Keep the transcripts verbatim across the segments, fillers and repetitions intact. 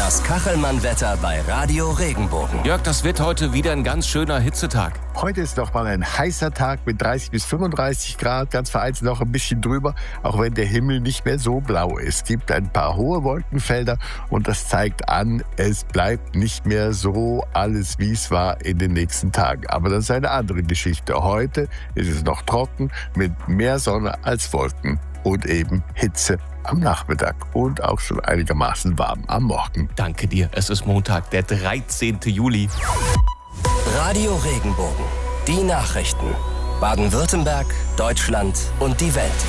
Das Kachelmann-Wetter bei Radio Regenbogen. Jörg, das wird heute wieder ein ganz schöner Hitzetag. Heute ist noch mal ein heißer Tag mit dreißig bis fünfunddreißig Grad, ganz vereinzelt noch ein bisschen drüber, auch wenn der Himmel nicht mehr so blau ist. Es gibt ein paar hohe Wolkenfelder und das zeigt an, es bleibt nicht mehr so alles, wie es war in den nächsten Tagen. Aber das ist eine andere Geschichte. Heute ist es noch trocken mit mehr Sonne als Wolken und eben Hitze am Nachmittag und auch schon einigermaßen warm am Morgen. Danke dir. Es ist Montag, der dreizehnten Juli. Radio Regenbogen. Die Nachrichten. Baden-Württemberg, Deutschland und die Welt.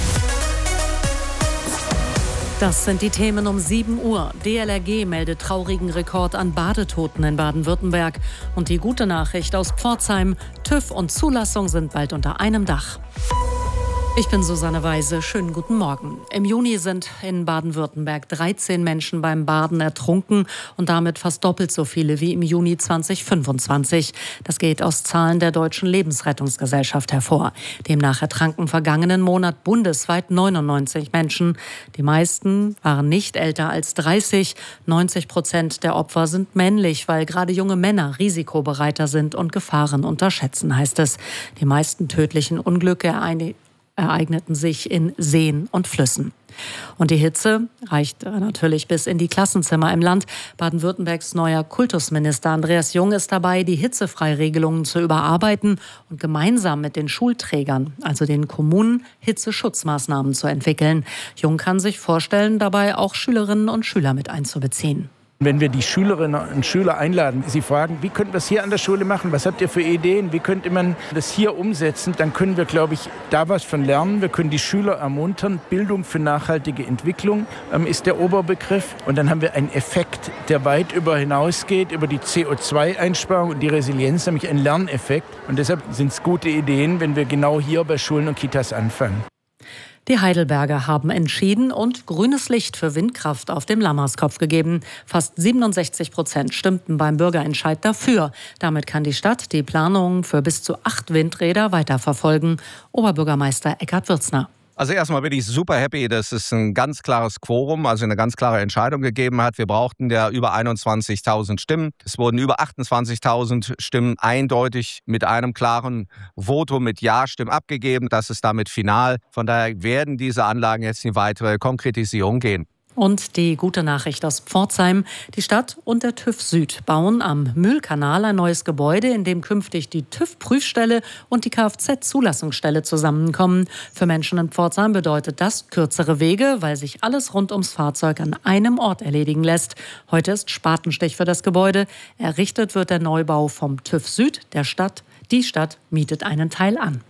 Das sind die Themen um sieben Uhr. D L R G meldet traurigen Rekord an Badetoten in Baden-Württemberg. Und die gute Nachricht aus Pforzheim: TÜV und Zulassung sind bald unter einem Dach. Ich bin Susanne Weise. Schönen guten Morgen. Im Juni sind in Baden-Württemberg dreizehn Menschen beim Baden ertrunken und damit fast doppelt so viele wie im Juni zweitausendfünfundzwanzig. Das geht aus Zahlen der Deutschen Lebensrettungsgesellschaft hervor. Demnach ertranken vergangenen Monat bundesweit neunundneunzig Menschen. Die meisten waren nicht älter als dreißig. neunzig Prozent der Opfer sind männlich, weil gerade junge Männer risikobereiter sind und Gefahren unterschätzen, heißt es. Die meisten tödlichen Unglücke ereigneten sich in Seen und Flüssen. Und die Hitze reicht natürlich bis in die Klassenzimmer im Land. Baden-Württembergs neuer Kultusminister Andreas Jung ist dabei, die Hitzefreiregelungen zu überarbeiten und gemeinsam mit den Schulträgern, also den Kommunen, Hitzeschutzmaßnahmen zu entwickeln. Jung kann sich vorstellen, dabei auch Schülerinnen und Schüler mit einzubeziehen. Wenn wir die Schülerinnen und Schüler einladen, sie fragen, wie könnten wir es hier an der Schule machen, was habt ihr für Ideen, wie könnte man das hier umsetzen, dann können wir, glaube ich, da was von lernen. Wir können die Schüler ermuntern. Bildung für nachhaltige Entwicklung ähm, ist der Oberbegriff. Und dann haben wir einen Effekt, der weit über hinausgeht, über die C O zwei Einsparung und die Resilienz, nämlich ein Lerneffekt. Und deshalb sind es gute Ideen, wenn wir genau hier bei Schulen und Kitas anfangen. Die Heidelberger haben entschieden und grünes Licht für Windkraft auf dem Lammerskopf gegeben. Fast siebenundsechzig Prozent stimmten beim Bürgerentscheid dafür. Damit kann die Stadt die Planungen für bis zu acht Windräder weiterverfolgen. Oberbürgermeister Eckhard Würzner. Also erstmal bin ich super happy, dass es ein ganz klares Quorum, also eine ganz klare Entscheidung gegeben hat. Wir brauchten ja über einundzwanzigtausend Stimmen. Es wurden über achtundzwanzigtausend Stimmen eindeutig mit einem klaren Votum mit Ja-Stimmen abgegeben. Das ist damit final. Von daher werden diese Anlagen jetzt in weitere Konkretisierung gehen. Und die gute Nachricht aus Pforzheim. Die Stadt und der TÜV Süd bauen am Mühlkanal ein neues Gebäude, in dem künftig die TÜV-Prüfstelle und die Kfz-Zulassungsstelle zusammenkommen. Für Menschen in Pforzheim bedeutet das kürzere Wege, weil sich alles rund ums Fahrzeug an einem Ort erledigen lässt. Heute ist Spatenstich für das Gebäude. Errichtet wird der Neubau vom TÜV Süd, der Stadt. Die Stadt mietet einen Teil an.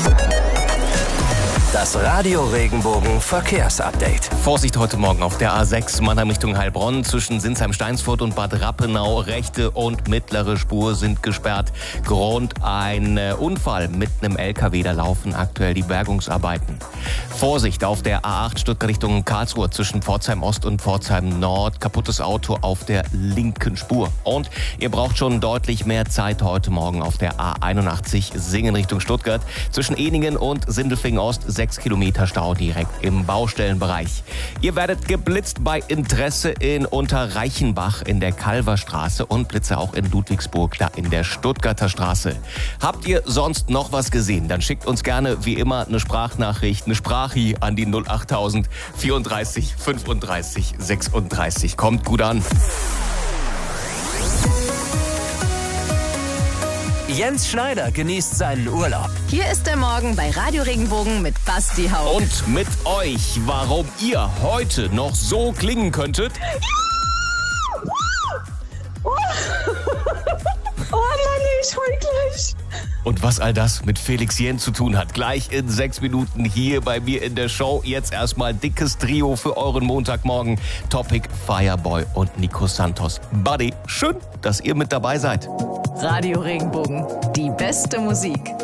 Das Radio Regenbogen Verkehrsupdate. Vorsicht heute Morgen auf der A sechs Mannheim Richtung Heilbronn. Zwischen Sinsheim-Steinsfurt und Bad Rappenau. Rechte und mittlere Spur sind gesperrt. Grund ein Unfall mit einem L K W. Da laufen aktuell die Bergungsarbeiten. Vorsicht auf der A acht Stuttgart Richtung Karlsruhe. Zwischen Pforzheim Ost und Pforzheim Nord. Kaputtes Auto auf der linken Spur. Und ihr braucht schon deutlich mehr Zeit heute Morgen auf der A einundachtzig Singen Richtung Stuttgart. Zwischen Ehningen und Sindelfingen Ost. Sechs Kilometer Stau direkt im Baustellenbereich. Ihr werdet geblitzt bei Interesse in Unterreichenbach in der Kalverstraße und Blitze auch in Ludwigsburg, da in der Stuttgarter Straße. Habt ihr sonst noch was gesehen? Dann schickt uns gerne wie immer eine Sprachnachricht, eine Sprachi an die null achttausend vierunddreißig fünfunddreißig sechsunddreißig. Kommt gut an. Jens Schneider genießt seinen Urlaub. Hier ist der Morgen bei Radio Regenbogen mit Basti Haupt. Und mit euch, warum ihr heute noch so klingen könntet. Oh Mann, ich heul gleich. Und was all das mit Felix Jen zu tun hat, gleich in sechs Minuten hier bei mir in der Show. Jetzt erstmal dickes Trio für euren Montagmorgen. Topic, Fireboy und Nico Santos. Buddy, schön, dass ihr mit dabei seid. Radio Regenbogen, die beste Musik.